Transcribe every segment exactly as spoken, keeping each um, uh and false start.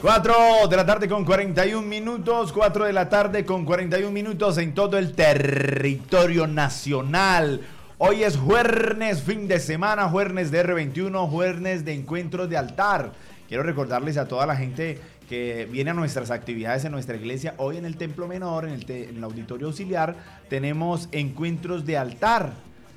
cuatro de la tarde con cuarenta y un minutos, cuatro de la tarde con cuarenta y un minutos en todo el territorio nacional. Hoy es jueves, fin de semana, jueves de erre veintiuno, jueves de encuentros de altar. Quiero recordarles a toda la gente que viene a nuestras actividades en nuestra iglesia. Hoy en el Templo Menor, en el, te, en el Auditorio Auxiliar, tenemos encuentros de altar.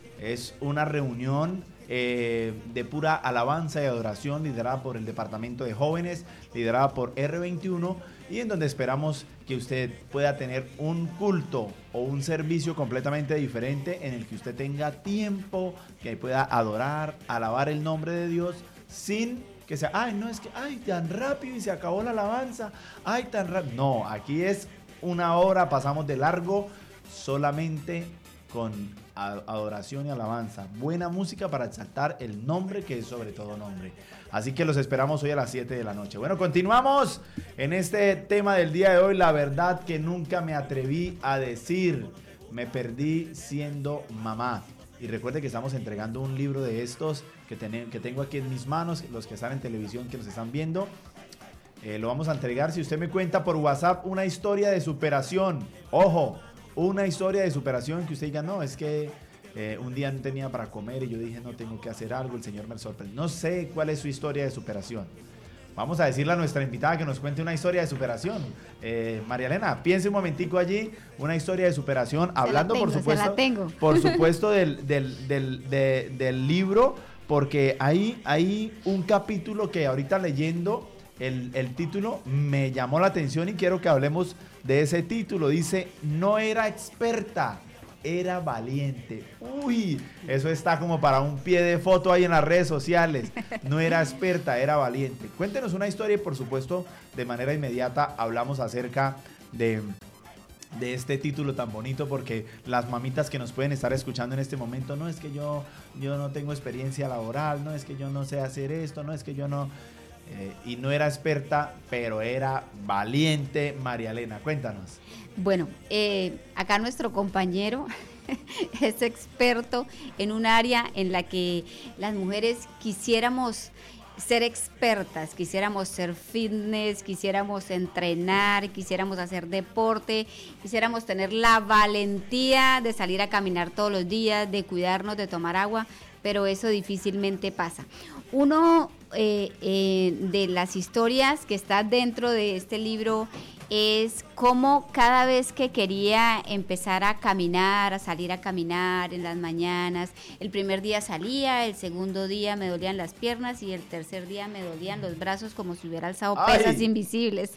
Es una reunión eh, de pura alabanza y adoración liderada por el Departamento de Jóvenes, liderada por erre veintiuno, y en donde esperamos que usted pueda tener un culto o un servicio completamente diferente en el que usted tenga tiempo, que pueda adorar, alabar el nombre de Dios sin que sea, ay, no, es que, ay, tan rápido y se acabó la alabanza, ay, tan rápido. No, aquí es una hora, pasamos de largo solamente con adoración y alabanza. Buena música para exaltar el nombre que es sobre todo nombre. Así que los esperamos hoy a las siete de la noche. Bueno, continuamos en este tema del día de hoy. La verdad que nunca me atreví a decir. Me perdí siendo mamá. Y recuerde que estamos entregando un libro de estos que, ten, que tengo aquí en mis manos. Los que están en televisión, que nos están viendo, eh, lo vamos a entregar si usted me cuenta por WhatsApp una historia de superación. Ojo, una historia de superación que usted diga, no, es que eh, un día no tenía para comer y yo dije, no, tengo que hacer algo, el Señor me sorprendió. No sé cuál es su historia de superación. Vamos a decirle a nuestra invitada que nos cuente una historia de superación. Eh, María Elena, piense un momentico allí, una historia de superación, se hablando tengo, por supuesto, por supuesto del, del, del, de, del libro, porque hay, hay un capítulo que ahorita leyendo el, el título me llamó la atención y quiero que hablemos de ese título. Dice, no era experta, era valiente. Uy, eso está como para un pie de foto ahí en las redes sociales. No era experta, era valiente. Cuéntenos una historia y por supuesto de manera inmediata hablamos acerca de, de este título tan bonito, porque las mamitas que nos pueden estar escuchando en este momento, no es que yo, yo no tengo experiencia laboral, no es que yo no sé hacer esto, no es que yo no... Eh, y no era experta, pero era valiente. María Elena, cuéntanos. Bueno, eh, acá nuestro compañero es experto en un área en la que las mujeres quisiéramos ser expertas, quisiéramos ser fitness, quisiéramos entrenar, quisiéramos hacer deporte, quisiéramos tener la valentía de salir a caminar todos los días, de cuidarnos, de tomar agua, pero eso difícilmente pasa. Uno eh, eh, de las historias que está dentro de este libro es cómo cada vez que quería empezar a caminar, a salir a caminar en las mañanas, el primer día salía, el segundo día me dolían las piernas y el tercer día me dolían los brazos como si hubiera alzado pesas ¡ay! Invisibles.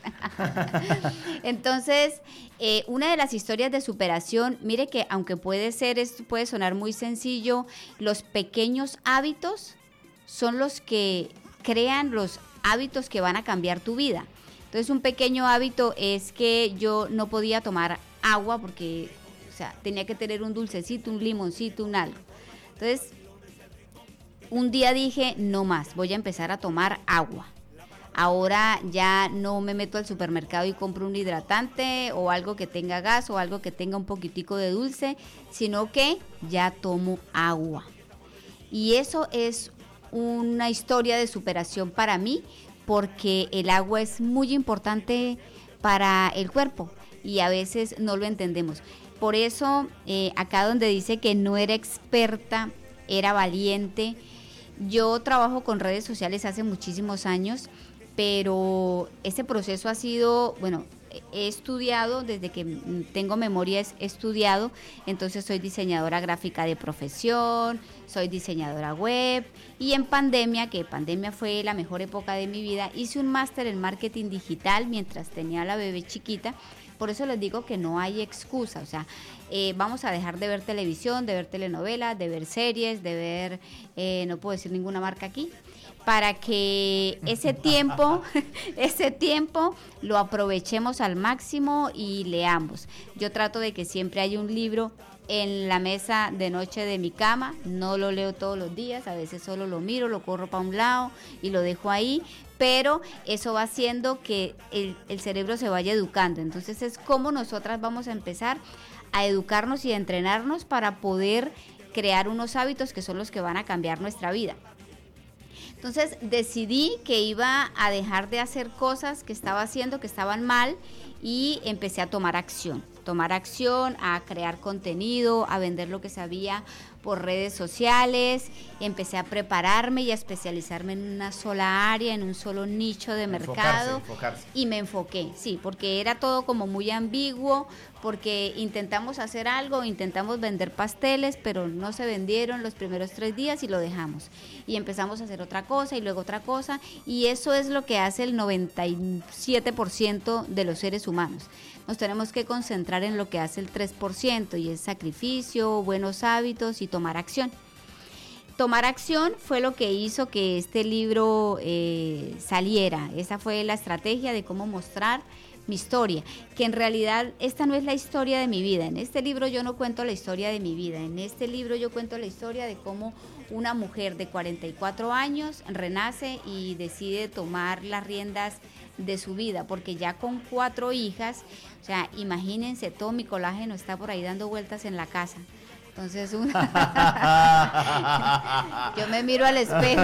Entonces, eh, una de las historias de superación, mire que aunque puede ser, esto puede sonar muy sencillo, los pequeños hábitos son los que crean los hábitos que van a cambiar tu vida. Entonces, un pequeño hábito es que yo no podía tomar agua porque, o sea, tenía que tener un dulcecito, un limoncito, un algo. Entonces, un día dije, no más, voy a empezar a tomar agua. Ahora ya no me meto al supermercado y compro un hidratante o algo que tenga gas o algo que tenga un poquitico de dulce, sino que ya tomo agua. Y eso es una historia de superación para mí, porque el agua es muy importante para el cuerpo y a veces no lo entendemos. Por eso, eh, acá donde dice que no era experta, era valiente. Yo trabajo con redes sociales hace muchísimos años, pero ese proceso ha sido, bueno, he estudiado, desde que tengo memoria he estudiado, entonces soy diseñadora gráfica de profesión, soy diseñadora web, y en pandemia, que pandemia fue la mejor época de mi vida, hice un máster en marketing digital mientras tenía a la bebé chiquita. Por eso les digo que no hay excusa, o sea, eh, vamos a dejar de ver televisión, de ver telenovelas, de ver series, de ver, eh, no puedo decir ninguna marca aquí, para que ese tiempo, ese tiempo lo aprovechemos al máximo y leamos. Yo trato de que siempre haya un libro en la mesa de noche de mi cama, no lo leo todos los días, a veces solo lo miro, lo corro para un lado y lo dejo ahí, pero eso va haciendo que el, el cerebro se vaya educando. Entonces es como nosotras vamos a empezar a educarnos y a entrenarnos para poder crear unos hábitos que son los que van a cambiar nuestra vida. Entonces decidí que iba a dejar de hacer cosas que estaba haciendo, que estaban mal, y empecé a tomar acción. Tomar acción, a crear contenido, a vender lo que sabía por redes sociales. Empecé a prepararme y a especializarme en una sola área, en un solo nicho de mercado. Enfocarse, enfocarse. Y me enfoqué, sí, porque era todo como muy ambiguo, porque intentamos hacer algo, intentamos vender pasteles, pero no se vendieron los primeros tres días y lo dejamos. Y empezamos a hacer otra cosa y luego otra cosa, y eso es lo que hace el noventa y siete por ciento de los seres humanos. Nos tenemos que concentrar en lo que hace el tres por ciento, y es sacrificio, buenos hábitos y tomar acción. Tomar acción fue lo que hizo que este libro eh, saliera. Esa fue la estrategia de cómo mostrar mi historia, que en realidad esta no es la historia de mi vida. En este libro yo no cuento la historia de mi vida. En este libro yo cuento la historia de cómo una mujer de cuarenta y cuatro años renace y decide tomar las riendas de su vida, porque ya con cuatro hijas, o sea, imagínense, todo mi colágeno está por ahí dando vueltas en la casa. Entonces, una yo me miro al espejo.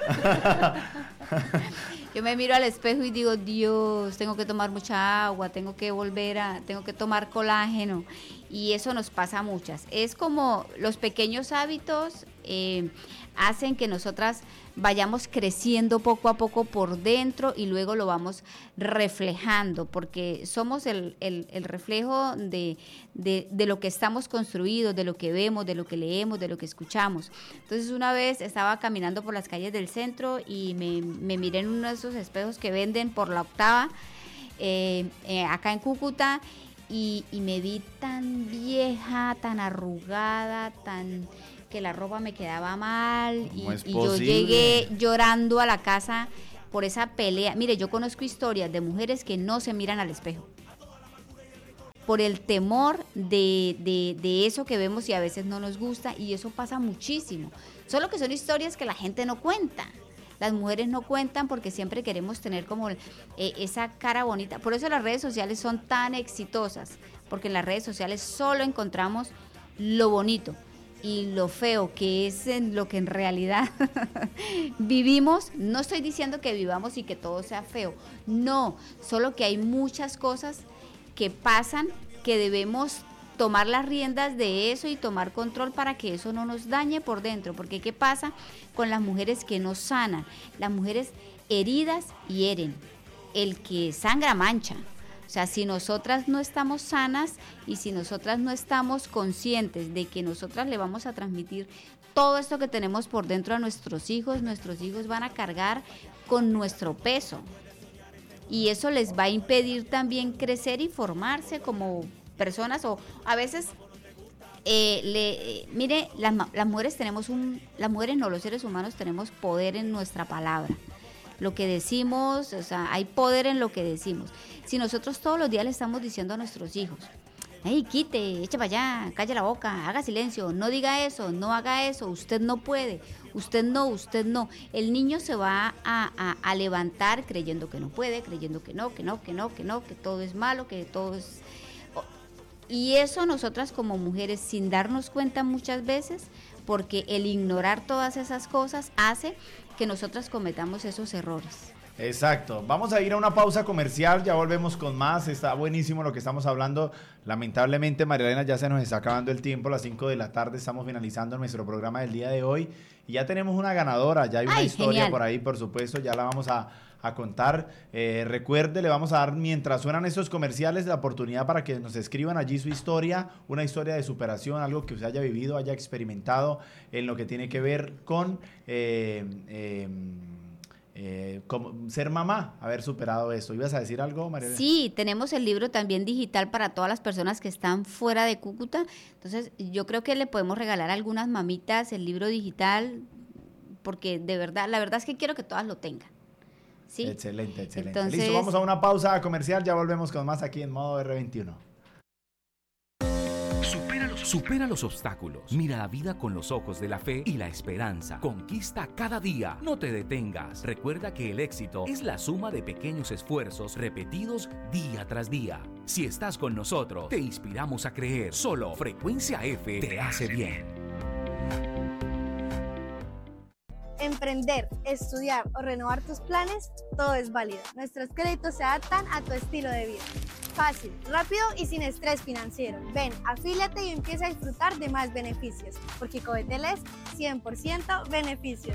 Yo me miro al espejo y digo, Dios, tengo que tomar mucha agua, tengo que volver a, tengo que tomar colágeno. Y eso nos pasa a muchas. Es como los pequeños hábitos eh, hacen que nosotras vayamos creciendo poco a poco por dentro y luego lo vamos reflejando, porque somos el, el, el reflejo de, de, de lo que estamos construidos, de lo que vemos, de lo que leemos, de lo que escuchamos. Entonces una vez estaba caminando por las calles del centro y me, me miré en uno de esos espejos que venden por la octava, eh, eh, acá en Cúcuta, y, y me vi tan vieja, tan arrugada, tan... que la ropa me quedaba mal y, y yo llegué llorando a la casa por esa pelea. Mire, yo conozco historias de mujeres que no se miran al espejo por el temor de, de, de eso que vemos y a veces no nos gusta, y eso pasa muchísimo. Solo que son historias que la gente no cuenta. Las mujeres no cuentan porque siempre queremos tener como eh, esa cara bonita. Por eso las redes sociales son tan exitosas, porque en las redes sociales solo encontramos lo bonito. Y lo feo, que es en lo que en realidad vivimos. No estoy diciendo que vivamos y que todo sea feo, no, solo que hay muchas cosas que pasan que debemos tomar las riendas de eso y tomar control para que eso no nos dañe por dentro. Porque ¿qué pasa con las mujeres que no sanan? Las mujeres heridas hieren, el que sangra mancha. O sea, si nosotras no estamos sanas y si nosotras no estamos conscientes de que nosotras le vamos a transmitir todo esto que tenemos por dentro a nuestros hijos, nuestros hijos van a cargar con nuestro peso. Y eso les va a impedir también crecer y formarse como personas. O a veces, eh, le, eh, mire, las, las mujeres tenemos un, las mujeres no, los seres humanos tenemos poder en nuestra palabra. Lo que decimos, o sea, hay poder en lo que decimos. Si nosotros todos los días le estamos diciendo a nuestros hijos, hey, quite, echa para allá, calle la boca, haga silencio, no diga eso, no haga eso, usted no puede, usted no, usted no. El niño se va a, a, a levantar creyendo que no puede, creyendo que no, que no, que no, que no, que todo es malo, que todo es... Y eso nosotras como mujeres, sin darnos cuenta muchas veces, porque el ignorar todas esas cosas hace que nosotras cometamos esos errores. Exacto. Vamos a ir a una pausa comercial, ya volvemos con más. Está buenísimo lo que estamos hablando. Lamentablemente, María Elena, ya se nos está acabando el tiempo. A las cinco de la tarde estamos finalizando nuestro programa del día de hoy. Y ya tenemos una ganadora, ya hay una Ay, historia genial. Por ahí, por supuesto, ya la vamos a, a contar. Eh, recuerde, le vamos a dar, mientras suenan estos comerciales, la oportunidad para que nos escriban allí su historia, una historia de superación, algo que usted haya vivido, haya experimentado en lo que tiene que ver con... Eh, eh, Eh, como ser mamá, haber superado esto. ¿Ibas a decir algo, María? Sí, tenemos el libro también digital para todas las personas que están fuera de Cúcuta. Entonces, yo creo que le podemos regalar a algunas mamitas el libro digital, porque de verdad, la verdad es que quiero que todas lo tengan. ¿Sí? Excelente, excelente. Entonces, listo, vamos a una pausa comercial, ya volvemos con más aquí en Modo erre veintiuno. Supera los obstáculos, mira la vida con los ojos de la fe y la esperanza. Conquista cada día, no te detengas. Recuerda que el éxito es la suma de pequeños esfuerzos repetidos día tras día. Si estás con nosotros, te inspiramos a creer. Solo Frecuencia F te hace bien. emprender, estudiar o renovar tus planes, todo es válido. Nuestros créditos se adaptan a tu estilo de vida. Fácil, rápido y sin estrés financiero. Ven, afíliate y empieza a disfrutar de más beneficios, porque Covetel es cien por ciento beneficios.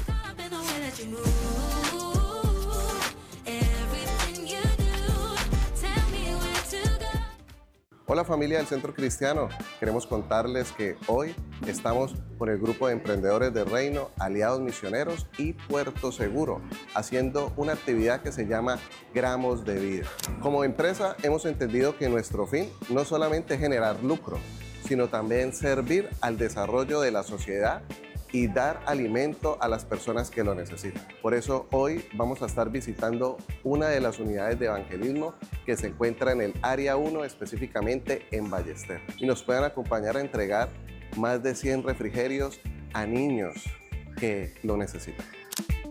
Hola familia del Centro Cristiano, queremos contarles que hoy estamos con el grupo de emprendedores de Reino, Aliados Misioneros y Puerto Seguro, haciendo una actividad que se llama Gramos de Vida. Como empresa hemos entendido que nuestro fin no solamente es generar lucro, sino también servir al desarrollo de la sociedad y dar alimento a las personas que lo necesitan. Por eso hoy vamos a estar visitando una de las unidades de evangelismo que se encuentra en el área uno, específicamente en Ballester. Y nos puedan acompañar a entregar más de cien refrigerios a niños que lo necesitan.